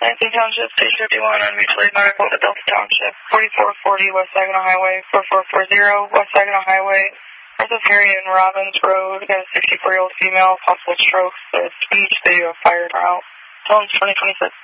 Lansing Township, stage 51 on mutual aid medical to Delta Township, 4440 West Saginaw Highway, 4440 West Saginaw Highway. This is Harriet and Robbins Road. Got a 64-year-old female, possible strokes, speech, video of fire route. Phone's 2026.